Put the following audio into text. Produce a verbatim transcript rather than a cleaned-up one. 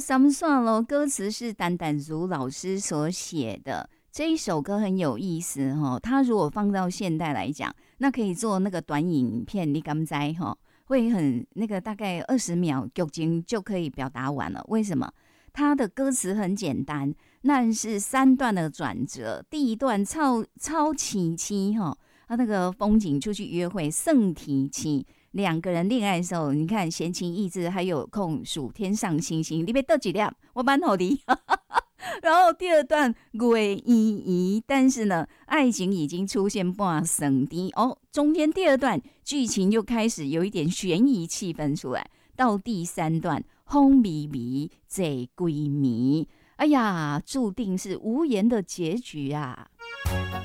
三算咯，歌词是胆胆如老师所写的。这一首歌很有意思哈，它如果放到现代来讲，那可以做那个短影片，你敢知哈？会很那个大概二十秒，剧情就可以表达完了。为什么？它的歌词很简单，那是三段的转折。第一段超超凄凄哈，他那个风景出去约会，圣体期两个人恋爱的时候，你看闲情逸致，还有空数天上星星，你别得几粒，我蛮好的。然后第二段鬼依依，但是呢，爱情已经出现半生低哦。中间第二段剧情又开始有一点悬疑气氛出来，到第三段风靡靡这闺蜜，哎呀，注定是无言的结局啊。